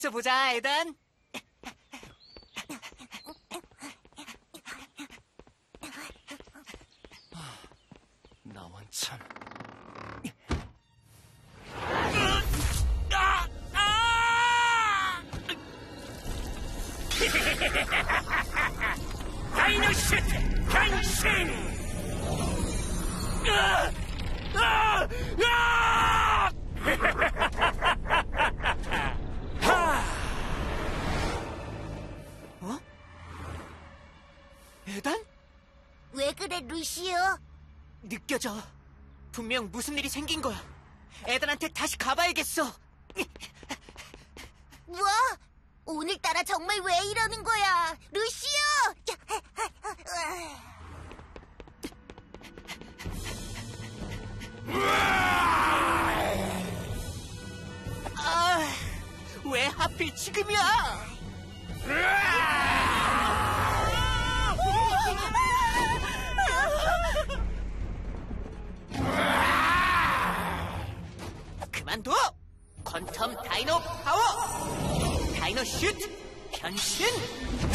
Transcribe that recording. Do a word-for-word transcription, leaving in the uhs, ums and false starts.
또 보자, 에단. 나원 참. 다이노시트 변신! 아! 아! 아! 어? 에단? 왜 그래, 루시오? 느껴져. 분명 무슨 일이 생긴 거야. 에단한테 다시 가봐야겠어. 뭐? 오늘따라 정말 왜 이러는 거야? 루시오! 아, 왜 하필 지금이야? 그만둬! 퀀텀 다이노 파워! 다이노 슛! 변신!